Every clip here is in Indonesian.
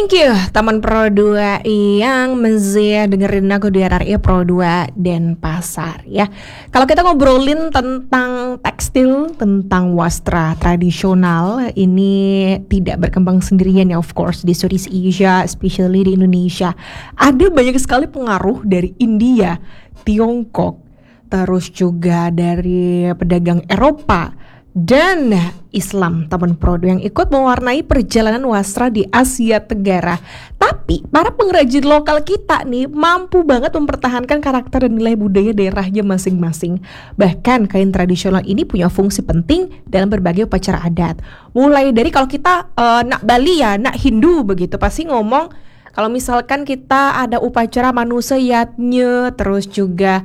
Thank you teman Pro 2 yang masih dengerin aku di RRI Pro 2 Denpasar ya. Kalau kita ngobrolin tentang tekstil, tentang wastra tradisional, ini tidak berkembang sendirian ya, of course, di Southeast Asia, especially di Indonesia. Ada banyak sekali pengaruh dari India, Tiongkok, terus juga dari pedagang Eropa dan Islam, teman Prodo, yang ikut mewarnai perjalanan wastra di Asia Tenggara. Tapi para pengrajin lokal kita nih mampu banget mempertahankan karakter dan nilai budaya daerahnya masing-masing. Bahkan kain tradisional ini punya fungsi penting dalam berbagai upacara adat. Mulai dari kalau kita nak Bali ya, nak Hindu begitu, pasti ngomong kalau misalkan kita ada upacara manusia yatnya, terus juga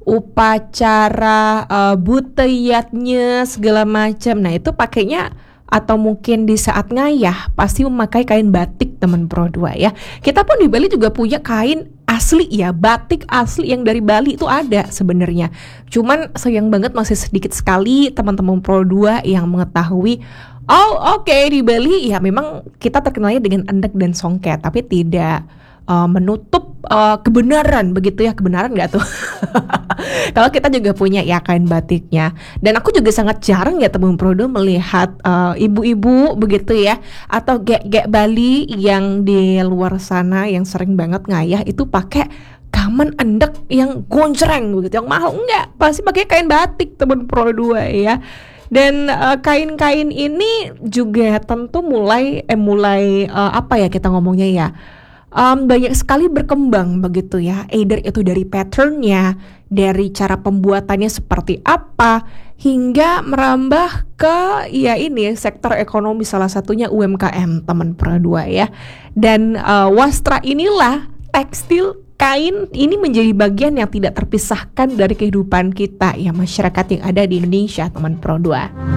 upacara buteyatnya segala macam. Nah itu pakainya atau mungkin di saat ngayah pasti memakai kain batik, teman Pro 2 ya. Kita pun di Bali juga punya kain asli ya, batik asli yang dari Bali itu ada sebenarnya. Cuman sayang banget masih sedikit sekali teman-teman Pro 2 yang mengetahui. Oke, di Bali ya memang kita terkenalnya dengan endek dan songket, tapi tidak menutup kebenaran begitu ya. Kebenaran nggak tuh? Kalau kita juga punya ya kain batiknya. Dan aku juga sangat jarang ya teman Prodo melihat ibu-ibu begitu ya, atau gek-gek Bali yang di luar sana yang sering banget ngayah itu pakai kaman endek yang goncreng begitu, yang mahal. Enggak, pasti pakai kain batik teman Prodo ya. Dan kain-kain ini juga tentu mulai apa ya kita ngomongnya ya, banyak sekali berkembang begitu ya, either itu dari patternnya, dari cara pembuatannya seperti apa, hingga merambah ke ya ini sektor ekonomi, salah satunya UMKM teman Pro 2 ya. Dan wastra inilah, tekstil, kain ini menjadi bagian yang tidak terpisahkan dari kehidupan kita ya, masyarakat yang ada di Indonesia teman Pro 2.